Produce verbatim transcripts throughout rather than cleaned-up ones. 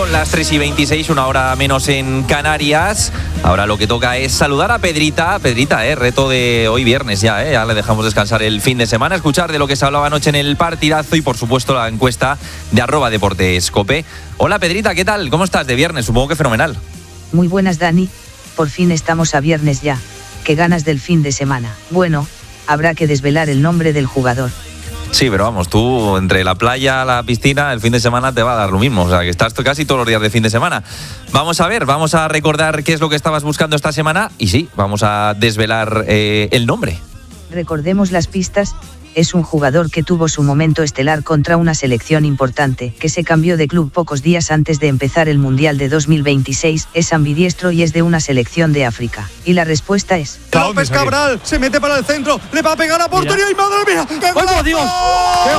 Son las tres y veintiséis, una hora menos en Canarias. Ahora lo que toca es saludar a Pedrita. Pedrita, eh, reto de hoy viernes ya, eh, ya le dejamos descansar el fin de semana, escuchar de lo que se hablaba anoche en el partidazo y por supuesto la encuesta de arroba deportescope. Hola Pedrita, ¿qué tal? ¿Cómo estás de viernes? Supongo que fenomenal. Muy buenas, Dani. Por fin estamos a viernes ya. Qué ganas del fin de semana. Bueno, habrá que desvelar el nombre del jugador. Sí, pero vamos, tú entre la playa, la piscina, el fin de semana te va a dar lo mismo. O sea, que estás casi todos los días de fin de semana. Vamos a ver, vamos a recordar qué es lo que estabas buscando esta semana y sí, vamos a desvelar eh, el nombre. Recordemos las pistas. Es un jugador que tuvo su momento estelar contra una selección importante, que se cambió de club pocos días antes de empezar el Mundial de dos mil veintiséis, es ambidiestro y es de una selección de África. Y la respuesta es... López Cabral, se mete para el centro, le va a pegar a portería y madre mía, ¡qué golazo! ¡Oh, Dios! ¡Qué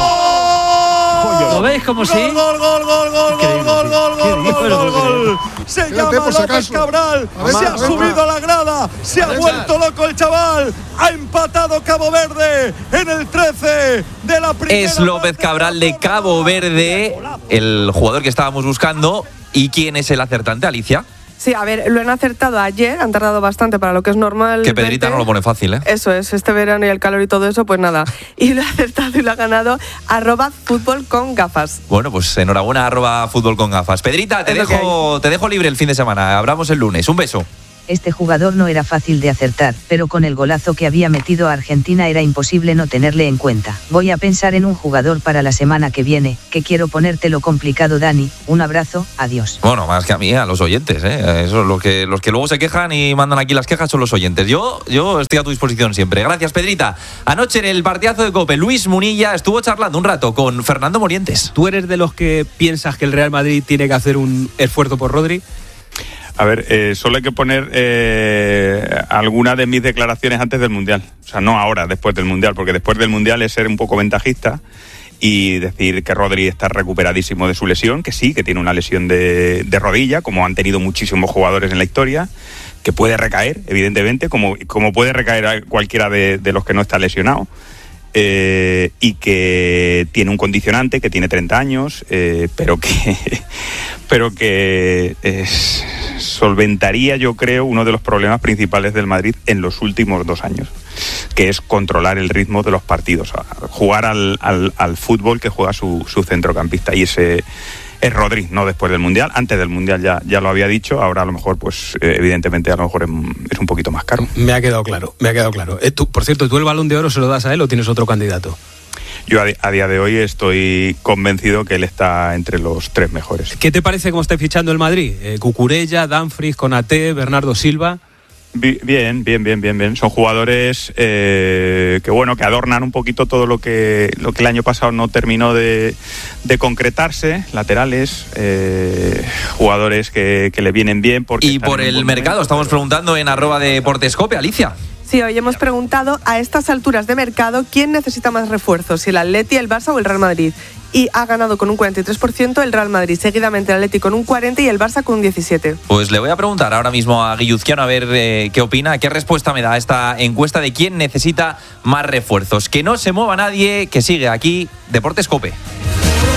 golazo! ¿Lo veis como sí? Gol, gol, gol, gol, gol, gol, gol, gol, gol, gol, gol. Se llama López Cabral, se ha subido a la grada, se ha vuelto loco el chaval, ha empatado Cabo Verde en el trece de la primera. Es López Cabral de Cabo Verde, el jugador que estábamos buscando. ¿Y quién es el acertante, Alicia? Sí, a ver, lo han acertado ayer, han tardado bastante para lo que es normal. Que Pedrita no lo pone fácil, ¿eh? Eso es, este verano y el calor y todo eso, pues nada. Y lo ha acertado y lo ha ganado arroba fútbol con gafas. Bueno, pues enhorabuena, arroba fútbol con gafas. Pedrita, te dejo, te dejo libre el fin de semana. Hablamos el lunes. Un beso. Este jugador no era fácil de acertar, pero con el golazo que había metido a Argentina era imposible no tenerle en cuenta. Voy a pensar en un jugador para la semana que viene, que quiero ponértelo complicado, Dani. Un abrazo, adiós. Bueno, más que a mí, a los oyentes, ¿eh? Eso, los que, los que luego se quejan y mandan aquí las quejas son los oyentes. Yo, yo estoy a tu disposición siempre. Gracias, Pedrita. Anoche en el partidazo de COPE, Luis Munilla estuvo charlando un rato con Fernando Morientes. ¿Tú eres de los que piensas que el Real Madrid tiene que hacer un esfuerzo por Rodri? A ver, eh, solo hay que poner eh, alguna de mis declaraciones antes del Mundial. O sea, no ahora, después del Mundial, porque después del Mundial es ser un poco ventajista y decir que Rodri está recuperadísimo de su lesión, que sí, que tiene una lesión de, de rodilla, como han tenido muchísimos jugadores en la historia, que puede recaer, evidentemente, como, como puede recaer a cualquiera de, de los que no está lesionado. Eh, y que tiene un condicionante, que tiene treinta años, eh, pero que pero que es, solventaría, yo creo, uno de los problemas principales del Madrid en los últimos dos años, que es controlar el ritmo de los partidos, jugar al, al, al fútbol que juega su, su centrocampista, y ese es Rodri, no después del Mundial. Antes del Mundial ya, ya lo había dicho, ahora a lo mejor, pues eh, evidentemente a lo mejor es, es un poquito más caro. Me ha quedado claro, me ha quedado claro. Eh, tú, por cierto, ¿tú el Balón de Oro se lo das a él o tienes otro candidato? Yo a, a día de hoy estoy convencido que él está entre los tres mejores. ¿Qué te parece cómo está fichando el Madrid? Eh, Cucurella, Dumfries, Konaté, Bernardo Silva... Bien, bien, bien, bien, bien. Son jugadores eh, que bueno, que adornan un poquito todo lo que lo que el año pasado no terminó de, de concretarse. Laterales, eh, jugadores que, que le vienen bien. Porque y por el mercado, momento, estamos pero... preguntando en arroba deportescope, Alicia. Sí, hoy hemos preguntado a estas alturas de mercado quién necesita más refuerzos, si el Atleti, el Barça o el Real Madrid. Y ha ganado con un cuarenta y tres por ciento el Real Madrid, seguidamente el Atleti con un cuarenta por ciento y el Barça con un diecisiete por ciento. Pues le voy a preguntar ahora mismo a Guilluzquiano a ver eh, qué opina, qué respuesta me da a esta encuesta de quién necesita más refuerzos. Que no se mueva nadie, que sigue aquí Deportes Cope.